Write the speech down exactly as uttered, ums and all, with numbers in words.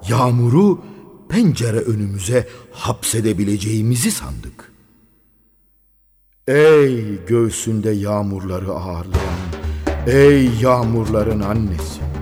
yağmuru pencere önümüze hapsedebileceğimizi sandık. Ey göğsünde yağmurları ağırlayan, ey yağmurların annesi!